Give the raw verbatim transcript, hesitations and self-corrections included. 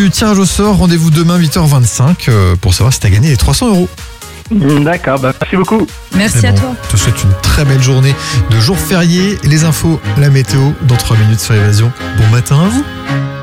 du tirage au sort. Rendez-vous demain huit heures vingt-cinq euh, pour savoir si tu as gagné les trois cents euros. D'accord, bah, merci beaucoup. Merci C'est à bon. toi. Je te souhaite une très belle journée de jour férié. Les infos, la météo dans trois minutes sur Évasion. Bon matin à vous.